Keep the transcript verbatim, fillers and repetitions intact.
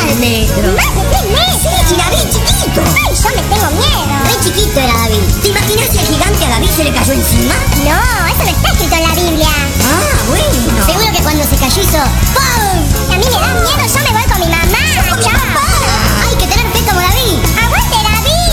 tres metros. ¿Más de tres metros? Sí, si David chiquito. Ay, yo me tengo miedo. Re chiquito era David. ¿Te imaginas si al gigante a David se le cayó encima? No,